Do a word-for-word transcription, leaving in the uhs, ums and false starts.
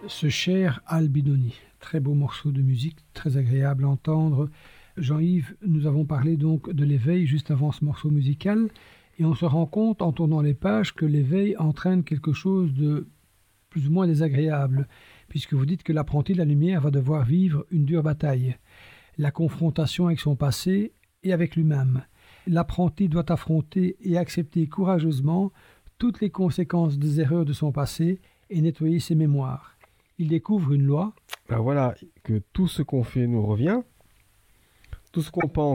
ce cher Al Bidoni. Très beau morceau de musique, très agréable à entendre. Jean-Yves, nous avons parlé donc de l'éveil juste avant ce morceau musical, et on se rend compte en tournant les pages que l'éveil entraîne quelque chose de plus ou moins désagréable, puisque vous dites que l'apprenti de la lumière va devoir vivre une dure bataille, la confrontation avec son passé et avec lui-même. L'apprenti doit affronter et accepter courageusement toutes les conséquences des erreurs de son passé et nettoyer ses mémoires. Il découvre une loi. Ben voilà, que tout ce qu'on fait nous revient, tout ce qu'on pense